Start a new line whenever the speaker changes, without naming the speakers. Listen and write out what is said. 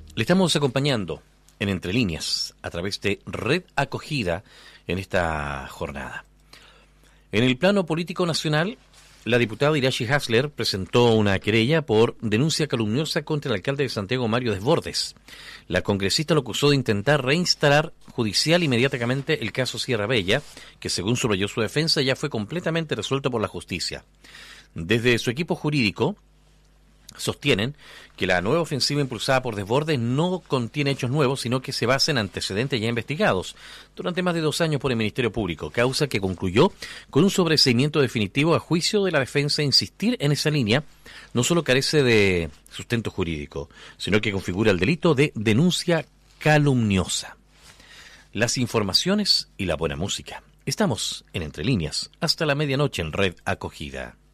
Le estamos acompañando en Entre Líneas a través de Red Acogida en esta jornada. En el plano político nacional, la diputada Irachi Hasler presentó una querella por denuncia calumniosa contra el alcalde de Santiago, Mario Desbordes. La congresista lo acusó de intentar reinstalar judicial y mediáticamente el caso Sierra Bella, que según subrayó su defensa ya fue completamente resuelto por la justicia. Desde su equipo jurídico sostienen que la nueva ofensiva impulsada por Desbordes no contiene hechos nuevos, sino que se basa en antecedentes ya investigados durante más de 2 años por el Ministerio Público, causa que concluyó con un sobreseimiento definitivo a juicio de la defensa. Insistir en esa línea no solo carece de sustento jurídico, sino que configura el delito de denuncia calumniosa. Las informaciones y la buena música. Estamos en Entre Líneas hasta la medianoche en Red Acogida.